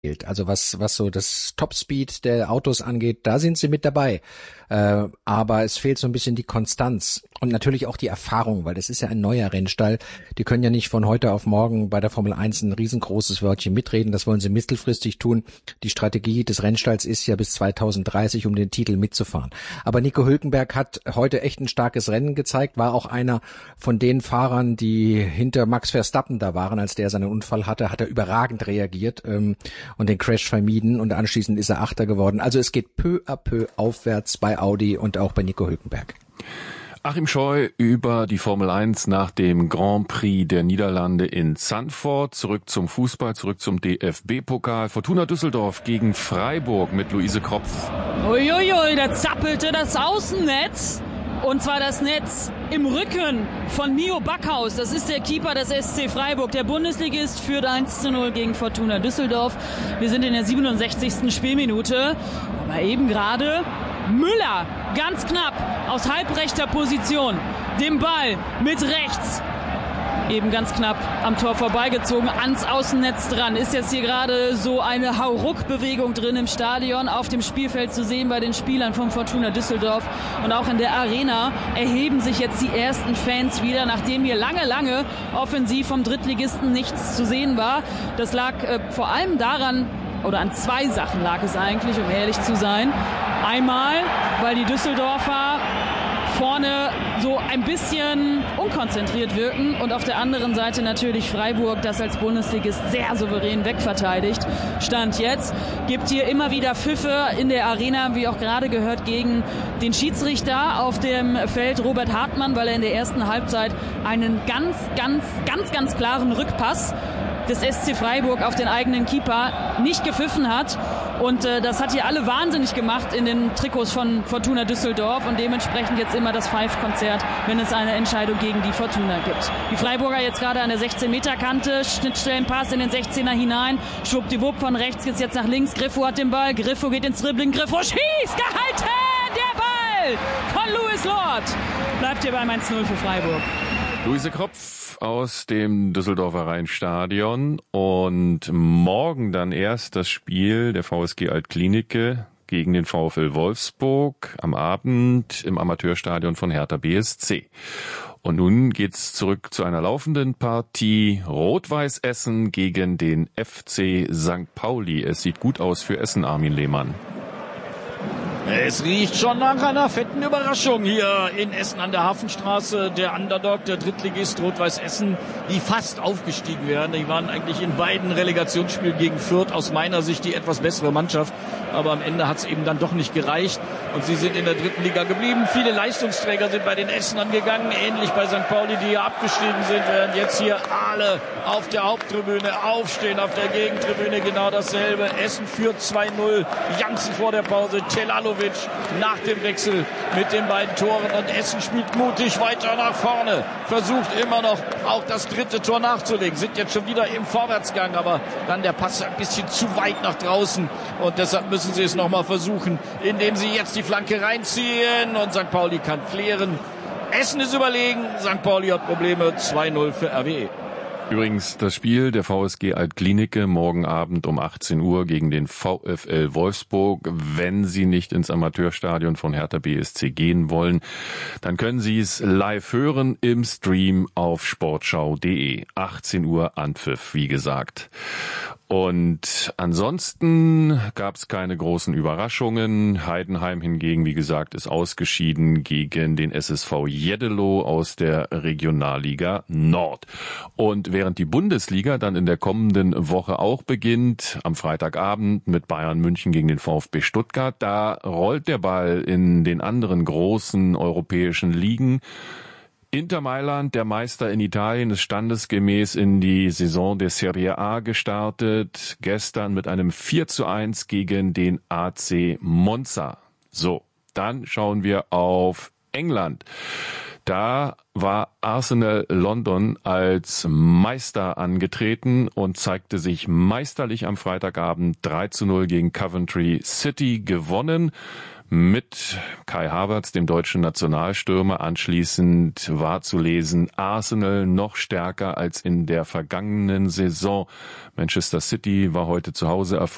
Also was so das Topspeed der Autos angeht, da sind sie mit dabei. Aber es fehlt so ein bisschen die Konstanz und natürlich auch die Erfahrung, weil das ist ja ein neuer Rennstall. Die können ja nicht von heute auf morgen bei der Formel 1 ein riesengroßes Wörtchen mitreden. Das wollen sie mittelfristig tun. Die Strategie des Rennstalls ist ja bis 2030, um den Titel mitzufahren. Aber Nico Hülkenberg hat heute echt ein starkes Rennen gezeigt, war auch einer von den Fahrern, die hinter Max Verstappen da waren, als der seinen Unfall hatte, hat er überragend reagiert und den Crash vermieden und anschließend ist er Achter geworden. Also es geht peu à peu aufwärts bei Audi und auch bei Nico Hülkenberg. Achim Scheu über die Formel 1 nach dem Grand Prix der Niederlande in Zandvoort. Zurück zum Fußball, zurück zum DFB-Pokal. Fortuna Düsseldorf gegen Freiburg mit Luise Kropf. Uiuiui, da zappelte das Außennetz. Und zwar das Netz im Rücken von Mio Backhaus. Das ist der Keeper des SC Freiburg. Der Bundesligist führt 1:0 gegen Fortuna Düsseldorf. Wir sind in der 67. Spielminute. Aber eben gerade Müller, ganz knapp, aus halbrechter Position, den Ball mit rechts. Eben ganz knapp am Tor vorbeigezogen, ans Außennetz dran. Ist jetzt hier gerade so eine Hauruck-Bewegung drin im Stadion, auf dem Spielfeld zu sehen bei den Spielern von Fortuna Düsseldorf. Und auch in der Arena erheben sich jetzt die ersten Fans wieder, nachdem hier lange offensiv vom Drittligisten nichts zu sehen war. Das lag vor allem daran, oder an zwei Sachen lag es eigentlich, um ehrlich zu sein. Einmal, weil die Düsseldorfer vorne so ein bisschen unkonzentriert wirken und auf der anderen Seite natürlich Freiburg, das als Bundesligist sehr souverän wegverteidigt. Stand jetzt, gibt hier immer wieder Pfiffe in der Arena, wie auch gerade gehört, gegen den Schiedsrichter auf dem Feld Robert Hartmann, weil er in der ersten Halbzeit einen ganz klaren Rückpass des SC Freiburg auf den eigenen Keeper nicht gepfiffen hat. Und das hat hier alle wahnsinnig gemacht in den Trikots von Fortuna Düsseldorf und dementsprechend jetzt immer das Pfeifkonzert, wenn es eine Entscheidung gegen die Fortuna gibt. Die Freiburger jetzt gerade an der 16-Meter-Kante, Schnittstellenpass in den 16er hinein, schwuppdiwupp von rechts geht's jetzt nach links, Griffo hat den Ball, Griffo geht ins Dribbling, Griffo schießt, gehalten, der Ball von Louis Lord. Bleibt hier beim 1:0 für Freiburg. Luise Kropf aus dem Düsseldorfer Rheinstadion und morgen dann erst das Spiel der VSG Altklinike gegen den VfL Wolfsburg am Abend im Amateurstadion von Hertha BSC. Und nun geht's zurück zu einer laufenden Partie Rot-Weiß Essen gegen den FC St. Pauli. Es sieht gut aus für Essen, Armin Lehmann. Es riecht schon nach einer fetten Überraschung hier in Essen an der Hafenstraße. Der Underdog, der Drittligist Rot-Weiß Essen, die fast aufgestiegen wären. Die waren eigentlich in beiden Relegationsspielen gegen Fürth aus meiner Sicht die etwas bessere Mannschaft. Aber am Ende hat es eben dann doch nicht gereicht. Und sie sind in der dritten Liga geblieben. Viele Leistungsträger sind bei den Essenern gegangen. Ähnlich bei St. Pauli, die hier abgestiegen sind. Während jetzt hier alle auf der Haupttribüne aufstehen. Auf der Gegentribüne genau dasselbe. Essen führt 2:0. Janssen vor der Pause. Telalovic nach dem Wechsel mit den beiden Toren. Und Essen spielt mutig weiter nach vorne. Versucht immer noch auch das dritte Tor nachzulegen. Sind jetzt schon wieder im Vorwärtsgang. Aber dann der Pass ein bisschen zu weit nach draußen. Und deshalb müssen sie es nochmal versuchen, indem sie jetzt die Flanke reinziehen. Und St. Pauli kann klären. Essen ist überlegen. St. Pauli hat Probleme. 2:0 für RWE. Übrigens das Spiel der VSG Altklinike morgen Abend um 18 Uhr gegen den VfL Wolfsburg. Wenn Sie nicht ins Amateurstadion von Hertha BSC gehen wollen, dann können Sie es live hören im Stream auf sportschau.de. 18 Uhr Anpfiff, wie gesagt. Und ansonsten gab es keine großen Überraschungen. Heidenheim hingegen, wie gesagt, ist ausgeschieden gegen den SSV Jeddelo aus der Regionalliga Nord. Und während die Bundesliga dann in der kommenden Woche auch beginnt, am Freitagabend mit Bayern München gegen den VfB Stuttgart, da rollt der Ball in den anderen großen europäischen Ligen. Inter Mailand, der Meister in Italien, ist standesgemäß in die Saison der Serie A gestartet. Gestern mit einem 4:1 gegen den AC Monza. So, dann schauen wir auf England. Da war Arsenal London als Meister angetreten und zeigte sich meisterlich am Freitagabend 3:0 gegen Coventry City gewonnen. Mit Kai Havertz, dem deutschen Nationalstürmer. Anschließend war zu lesen, Arsenal noch stärker als in der vergangenen Saison. Manchester City war heute zu Hause